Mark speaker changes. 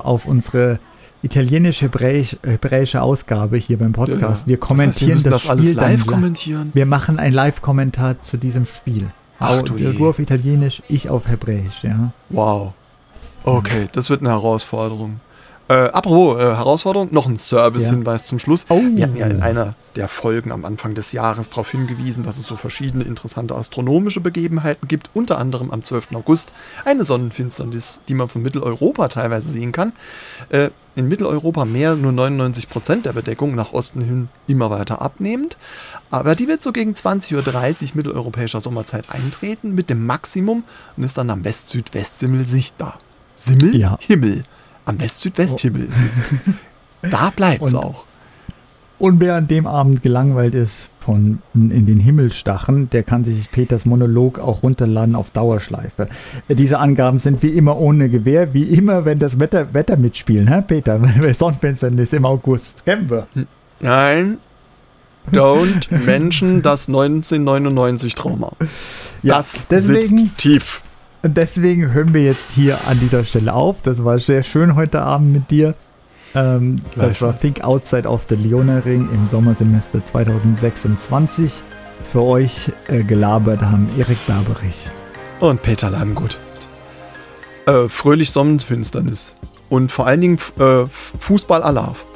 Speaker 1: auf unsere italienisch-hebräische Ausgabe hier beim Podcast.
Speaker 2: Ja.
Speaker 1: Wir kommentieren
Speaker 2: das
Speaker 1: Spiel
Speaker 2: alles live
Speaker 1: dann.
Speaker 2: kommentieren.
Speaker 1: Wir machen einen Live-Kommentar zu diesem Spiel.
Speaker 2: Ach du je.
Speaker 1: Du auf Italienisch, ich auf Hebräisch, ja.
Speaker 2: Wow. Okay, das wird eine Herausforderung. Apropos Herausforderung, noch ein Service-Hinweis zum Schluss.
Speaker 1: Oh.
Speaker 2: Wir hatten ja in einer der Folgen am Anfang des Jahres darauf hingewiesen, dass es so verschiedene interessante astronomische Begebenheiten gibt. Unter anderem am 12. August eine Sonnenfinsternis, die man von Mitteleuropa teilweise sehen kann. In Mitteleuropa nur 99% der Bedeckung, nach Osten hin immer weiter abnehmend. Aber die wird so gegen 20:30 Uhr mitteleuropäischer Sommerzeit eintreten mit dem Maximum und ist dann am West-Südwest-Himmel sichtbar. Simmel?
Speaker 1: Ja.
Speaker 2: Himmel. Am West-Südwest-Himmel ist es. Da bleibt es auch.
Speaker 1: Und wer an dem Abend gelangweilt ist von in den Himmel stachen, der kann sich Peters Monolog auch runterladen auf Dauerschleife. Diese Angaben sind wie immer ohne Gewähr, wie immer, wenn das Wetter mitspielen, hä, Peter? Weil Sonnenfinsternis im August. Kennen wir.
Speaker 2: Nein, don't mention das 1999-Trauma.
Speaker 1: Ja,
Speaker 2: das
Speaker 1: deswegen,
Speaker 2: sitzt tief.
Speaker 1: Deswegen hören wir jetzt hier an dieser Stelle auf. Das war sehr schön heute Abend mit dir. Das war Think Outside of the Leona Ring im Sommersemester 2026. Für euch gelabert haben Erik Berberich
Speaker 2: und Peter Leimgut. Fröhlich Sonnenfinsternis. Und vor allen Dingen Fußball Alarv.